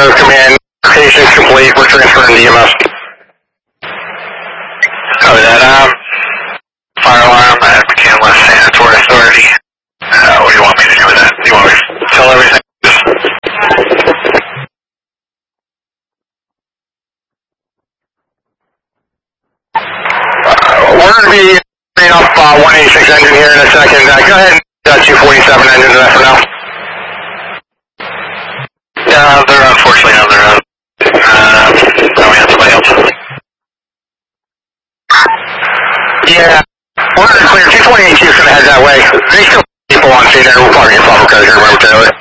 Grove Command. Location complete. We're transferring to EMS. Copy that. Fire alarm at McCandless Sanitary Authority. What do you want me to do with that? Do you want me to tell everything? We're going to be bringing up 186 engine here in a second. Go ahead and 247 engine to that for now. Yeah, they're unfortunately on their own. Now we have somebody else. Yeah, we're going to clear. 228 is going to head that way. They still have people on scene there. We'll probably get problem code here momentarily.